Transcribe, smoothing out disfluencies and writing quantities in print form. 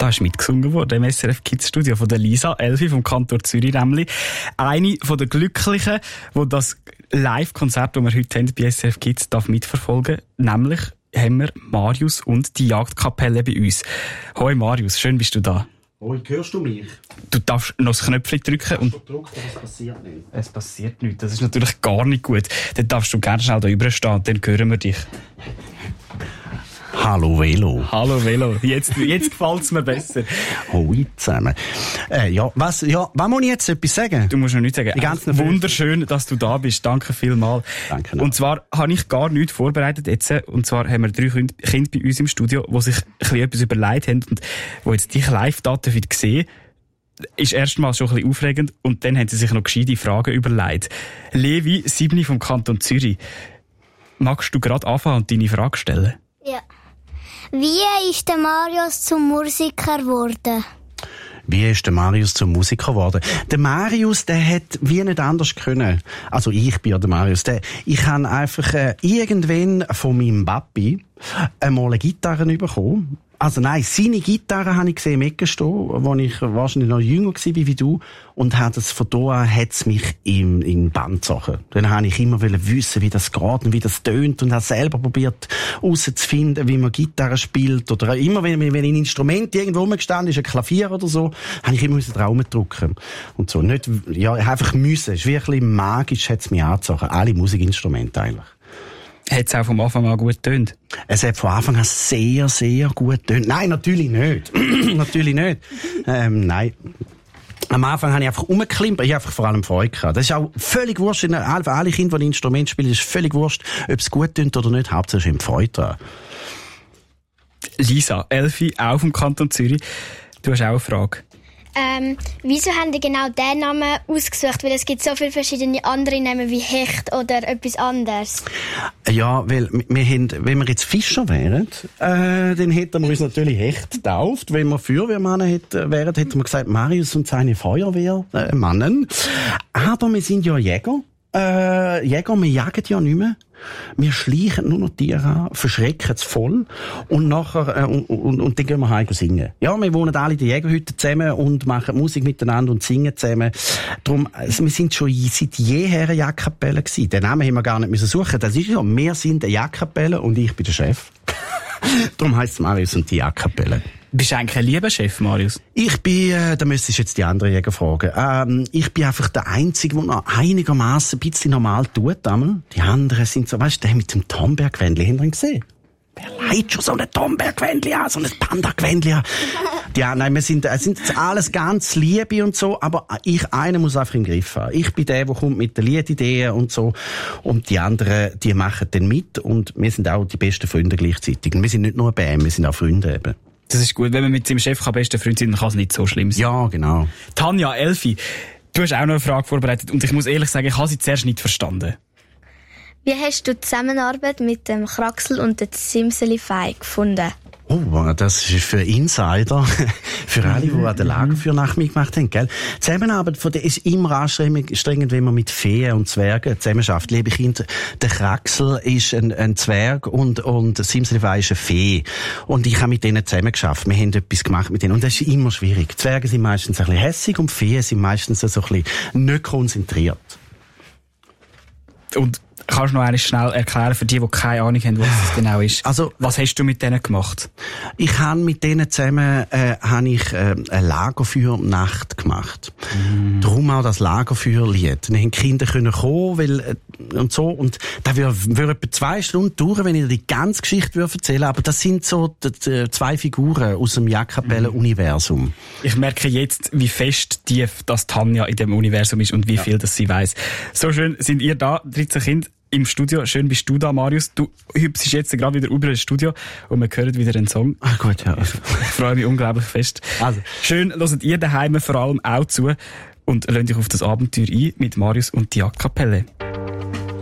Da ist mitgesungen worden im SRF Kids Studio von der Lisa Elfi vom Kantor Zürich nämlich. Eine von der Glücklichen, die das Live-Konzert, das wir heute haben bei SRF Kids, darf mitverfolgen. Nämlich haben wir Marius und die Jagdkapelle bei uns. Hoi Marius, schön bist du da. Hoi, hörst du mich? Du darfst noch das Knöpfchen drücken und... Verdrückt, aber es passiert nicht. Es passiert nichts, das ist natürlich gar nicht gut. Dann darfst du gerne schnell da rüber stehen, dann hören wir dich. Hallo Velo. Hallo Velo, jetzt gefällt es mir besser. Hoi zusammen. Was muss ich jetzt etwas sagen? Du musst noch nichts sagen. Die ganzen Wunderschön, dass du da bist. Danke vielmals. Danke. Und zwar habe ich gar nichts vorbereitet jetzt. Und zwar haben wir 3 Kinder bei uns im Studio, die sich etwas überlegt haben und die jetzt dich live da sehen. Ist erstmal schon ein bisschen aufregend und dann haben sie sich noch gescheite Fragen überlegt. Levi, 7 vom Kanton Zürich. Magst du gerade anfangen und deine Frage stellen? Ja. Wie ist der Marius zum Musiker geworden? Wie ist der Marius zum Musiker geworden? Der Marius, der hat wie nicht anders können. Also ich bin ja der Marius. Ich habe einfach irgendwann von meinem Papi einmal eine Gitarre bekommen. Also nein, seine Gitarre habe ich gesehen im Ecken stehen, als ich wahrscheinlich noch jünger war wie du. Und von da an hat es mich in den Band gezogen. Dann habe ich immer wissen, wie das geht und wie das tönt und habe selber probiert herauszufinden, wie man Gitarre spielt. Oder immer, wenn ein Instrument irgendwo rumgestanden ist, ein Klavier oder so, habe ich immer drauf drücken. Und so. Nicht, ja, einfach müssen. Es ist wirklich magisch, hat es mich angezogen. Alle Musikinstrumente eigentlich. Hat es auch vom Anfang an gut getönt? Es hat von Anfang an sehr, sehr gut getönt. Nein, natürlich nicht. Natürlich nicht. Nein. Am Anfang habe ich einfach rumgeklimpert. Ich habe einfach vor allem Freude gehabt. Das ist auch völlig wurscht. Für alle Kinder, die ein Instrument spielen, ist völlig wurscht, ob es gut tönt oder nicht. Hauptsächlich ist Freude dran. Lisa, Elfi, auch vom Kanton Zürich. Du hast auch eine Frage. Wieso haben die genau diesen Namen ausgesucht? Weil es gibt so viele verschiedene andere Namen wie Hecht oder etwas anderes. Ja, weil wir haben, wenn wir jetzt Fischer wären, dann hätten wir uns natürlich Hecht getauft. Wenn wir Feuerwehrmann wären, hätten wir gesagt Marius und seine Feuerwehrmannen. Aber wir sind ja Jäger. Wir jagen ja nicht mehr. Wir schleichen nur noch Tiere an, verschrecken es voll und nachher und dann gehen wir heim singen. Ja, wir wohnen alle in der Jägerhütte zusammen und machen Musik miteinander und singen zusammen. Darum, wir sind schon seit jeher eine Jagdkapelle gewesen. Den Namen haben wir gar nicht suchen. Das ist ja, wir sind eine Jagdkapelle und ich bin der Chef. Darum heisst es Marius und die Jagdkapelle. Bist du eigentlich ein lieber Chef, Marius? Ich bin, da müsstest du jetzt die anderen Jäger fragen. Ich bin einfach der Einzige, der noch einigermaßen ein bisschen normal tut. Die anderen sind so, weißt du, der mit dem Tomberg-Gewändli, haben wir ihn gesehen? Wer leiht schon so ein Tomberg-Gewändli an, so ein Panda-Gewändli an? Ja, nein, wir sind alles ganz Liebe und so, aber einer muss einfach im Griff haben. Ich bin der kommt mit den Liedideen und so. Und die anderen, die machen dann mit und wir sind auch die besten Freunde gleichzeitig. Und wir sind nicht nur eine Band, wir sind auch Freunde eben. Das ist gut. Wenn man mit seinem Chef bester Freund sein kann, dann kann es nicht so schlimm sein. Ja, genau. Tanja, Elfi, du hast auch noch eine Frage vorbereitet und ich muss ehrlich sagen, ich habe sie zuerst nicht verstanden. Wie hast du die Zusammenarbeit mit dem Kraxel und der Zimseli Fei gefunden? Oh, das ist für Insider, für alle, die an der Lagerfeuernacht mitgemacht haben, gell? Die Zusammenarbeit von der ist immer anstrengend, wenn man mit Feen und Zwergen zusammenarbeitet. Liebe Kinder, der Kraxel ist ein Zwerg und Simseli ist eine Fee. Und ich habe mit denen zusammengearbeitet. Wir haben etwas gemacht mit denen. Und das ist immer schwierig. Zwerge sind meistens ein bisschen hässig und Feen sind meistens so ein bisschen nicht konzentriert. Und kannst du noch einmal schnell erklären, für die keine Ahnung haben, was das genau ist? Also, was hast du mit denen gemacht? Ich habe mit denen zusammen eine Lagerfeuernacht gemacht. Darum auch das Lagerfeuerlied. Dann haben die Kinder kommen, weil und so. Und da würde etwa 2 Stunden dauern, wenn ich dir die ganze Geschichte erzählen würde. Aber das sind so 2 Figuren aus dem Jagdkapellen-Universum. Ich merke jetzt, wie fest tief das Tanja in dem Universum ist und wie viel das sie weiss. So schön sind ihr da, 13 Kinder im Studio. Schön bist du da, Marius. Du hüpfst jetzt gerade wieder über das Studio und wir hören wieder einen Song. Ach gut, ja. Ich freue mich unglaublich fest. Also, schön, hört ihr daheim vor allem auch zu und lasst euch auf das Abenteuer ein mit Marius und die Jagdkapelle.